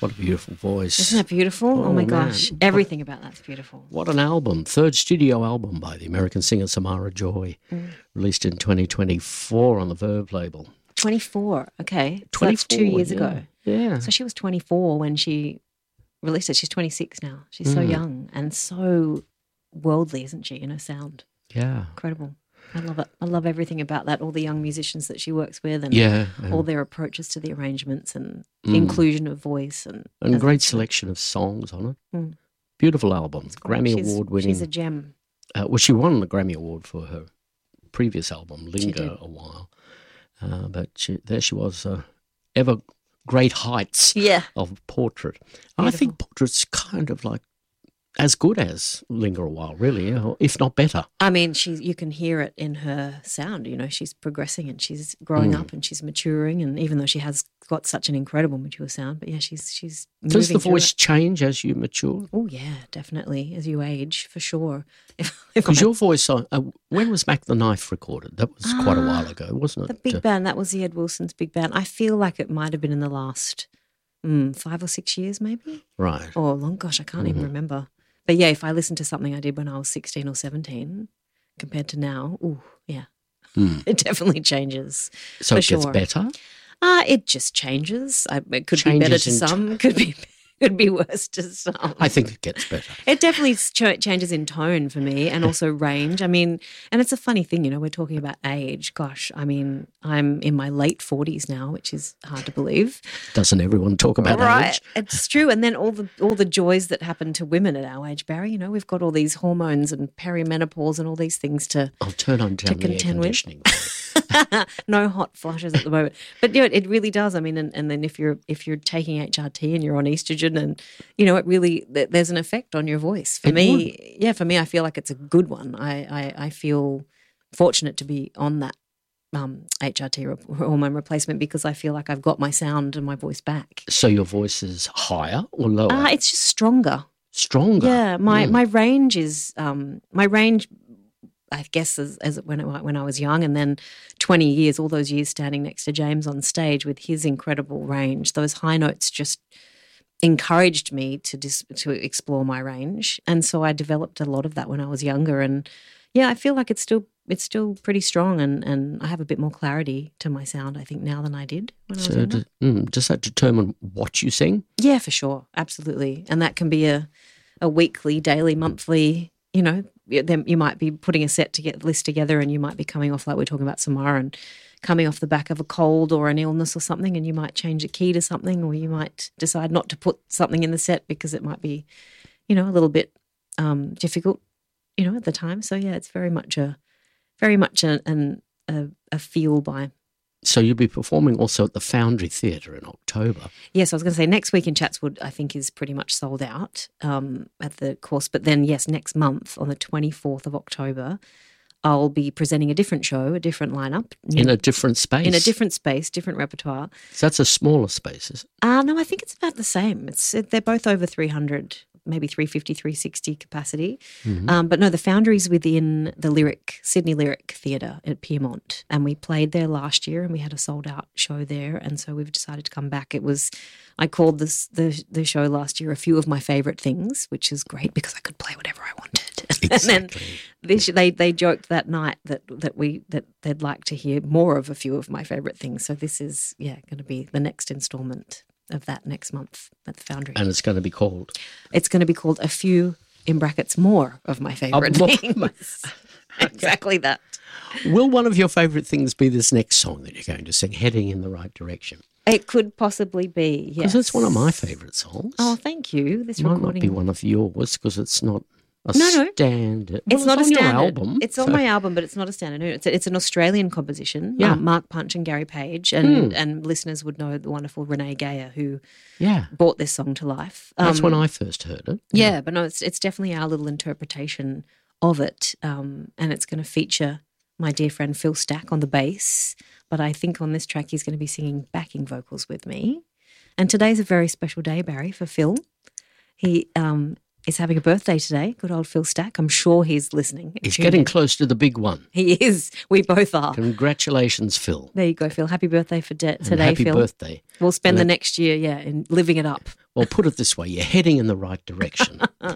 What a beautiful voice. Isn't that beautiful? Oh my gosh. Man. Everything about that's beautiful. What an album. Third studio album by the American singer Samara Joy, released in 2024 on the Verve label. 24, okay. So 24, that's 2 years yeah. ago. Yeah. So she was 24 when she released it. She's 26 now. She's so young and so worldly, isn't she, in her sound? Yeah. Incredible. I love it. I love everything about that, all the young musicians that she works with and all their approaches to the arrangements and inclusion of voice. And great selection of songs on it. Beautiful album. Grammy Award winning. She's a gem. Well, she won the Grammy Award for her previous album, Linger a while. But there she was, ever great heights of Portrait. I think Portrait's kind of like as good as Linger a While, really, if not better. I mean, you can hear it in her sound. You know, she's progressing and she's growing up and she's maturing. And even though she has got such an incredible mature sound, but yeah, she's moving. Does the voice change as you mature? Oh yeah, definitely as you age, for sure. Because your voice, when was Mac the Knife recorded? That was quite a while ago, wasn't it? The big band, that was the Ed Wilson's big band. I feel like it might have been in the last 5 or 6 years, maybe. Right. Or long. Gosh, I can't even remember. But yeah, if I listen to something I did when I was 16 or 17 compared to now, it definitely changes. So it gets better? It just changes. It could be better to some, could be worse to some. I think it gets better. It definitely changes in tone for me and also range. I mean, and it's a funny thing, you know, we're talking about age. Gosh, I mean, I'm in my late 40s now, which is hard to believe. Doesn't everyone talk about age? It's true. And then all the joys that happen to women at our age, Barry, you know, we've got all these hormones and perimenopause and all these things to I'll turn on down the air conditioning. No hot flushes at the moment, but yeah, it really does. I mean, and then if you're taking HRT and you're on estrogen, and you know, it really there's an effect on your voice. For me, I feel like it's a good one. I feel fortunate to be on that HRT hormone replacement because I feel like I've got my sound and my voice back. So your voice is higher or lower? It's just stronger. Stronger. Yeah, my range is I guess as when I was young, and then 20 years, all those years standing next to James on stage with his incredible range, those high notes just encouraged me to explore my range, and so I developed a lot of that when I was younger. And yeah, I feel like it's still pretty strong, and I have a bit more clarity to my sound, I think, now than I did when I was younger. Does that determine what you sing? Yeah, for sure, absolutely, and that can be a weekly, daily, monthly. You know, then you might be putting a list together, and you might be coming off, like we're talking about Samara, and coming off the back of a cold or an illness or something, and you might change a key to something, or you might decide not to put something in the set because it might be, you know, a little bit difficult, you know, at the time. So yeah, it's very much a feel by. So you'll be performing also at the Foundry Theatre in October. Yes, I was going to say next week in Chatswood I think is pretty much sold out at the course. But then, yes, next month on the 24th of October, I'll be presenting a different show, a different lineup. In a different space? In a different space, different repertoire. So that's a smaller space, is it? No, I think it's about the same. They're both over 300, maybe 350, 360 capacity. Mm-hmm. But no, the Foundry's within the Sydney Lyric Theatre at Piermont, and we played there last year and we had a sold-out show there, and so we've decided to come back. I called the show last year A Few of My Favourite Things, which is great because I could play whatever I wanted. Exactly. And then they joked that night that they'd like to hear more of A Few of My Favourite Things. So this is going to be the next instalment of that next month at the Foundry. And it's going to be called? It's going to be called A Few, in brackets, More of My Favourite Things. Exactly that. Will one of your favourite things be this next song that you're going to sing, Heading in the Right Direction? It could possibly be, yes. Because it's one of my favourite songs. Oh, thank you. This might recording not be one of yours because it's not a standard. It's not a standard. Your album. It's on my album, but it's not a standard. It's an Australian composition. Yeah. Mark Punch and Gary Page, and listeners would know the wonderful Renee Gayer who brought this song to life. That's when I first heard it. Yeah, but no, it's definitely our little interpretation of it, and it's going to feature my dear friend Phil Stack on the bass, but I think on this track he's going to be singing backing vocals with me. And today's a very special day, Barry, for Phil. is having a birthday today. Good old Phil Stack. I'm sure he's listening. He's getting close to the big one. He is. We both are. Congratulations, Phil. There you go, Phil. Happy birthday for today, happy Phil. Happy birthday. We'll spend the next year, in living it up. Well, put it this way, you're heading in the right direction.